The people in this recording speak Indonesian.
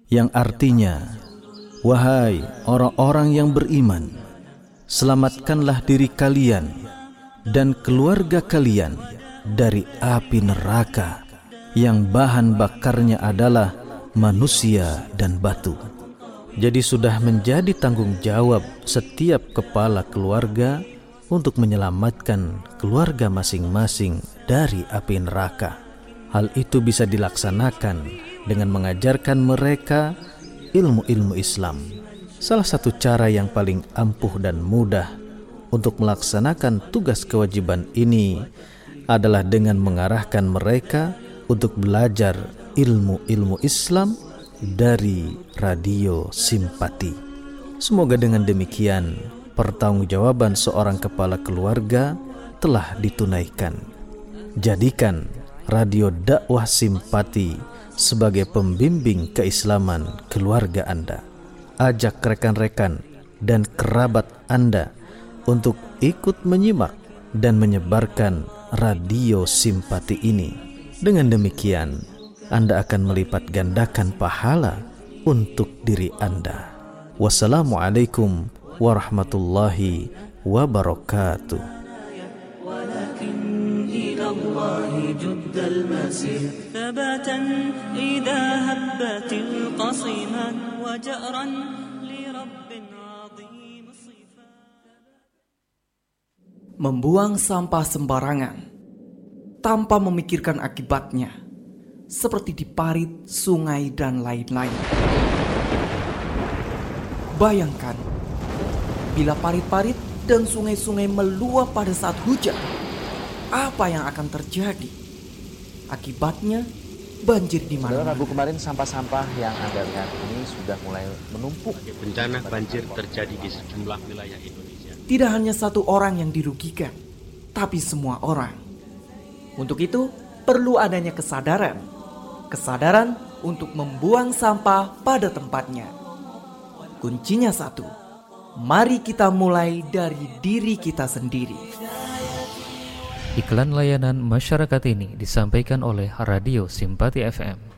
yang artinya, wahai orang-orang yang beriman, selamatkanlah diri kalian dan keluarga kalian dari api neraka yang bahan bakarnya adalah manusia dan batu. Jadi sudah menjadi tanggung jawab setiap kepala keluarga untuk menyelamatkan keluarga masing-masing dari api neraka. Hal itu bisa dilaksanakan dengan mengajarkan mereka ilmu-ilmu Islam. Salah satu cara yang paling ampuh dan mudah untuk melaksanakan tugas kewajiban ini adalah dengan mengarahkan mereka untuk belajar ilmu-ilmu Islam dari Radio Simpati. Semoga dengan demikian pertanggungjawaban seorang kepala keluarga telah ditunaikan. Jadikan Radio Dakwah Simpati sebagai pembimbing keislaman keluarga Anda. Ajak rekan-rekan dan kerabat Anda untuk ikut menyimak dan menyebarkan Radio Simpati ini. Dengan demikian, Anda akan melipat gandakan pahala untuk diri Anda. Wassalamualaikum warahmatullahi wabarakatuh. ولكن إلى الله جد المسير ثباتا إذا هبت القصيمات وجأرا لرب عظيم الصفات. Membuang sampah sembarangan tanpa memikirkan akibatnya, seperti di parit, sungai, dan lain-lain. Bayangkan, bila parit-parit dan sungai-sungai meluap pada saat hujan, apa yang akan terjadi? Akibatnya, banjir di mana-mana. Rabu kemarin sampah-sampah yang Anda lihat ini sudah mulai menumpuk. Bencana banjir terjadi di sejumlah wilayah Indonesia. Tidak hanya satu orang yang dirugikan, tapi semua orang. Untuk itu, perlu adanya kesadaran. Kesadaran untuk membuang sampah pada tempatnya. Kuncinya satu. Mari kita mulai dari diri kita sendiri. Iklan layanan masyarakat ini disampaikan oleh Radio Simpati FM.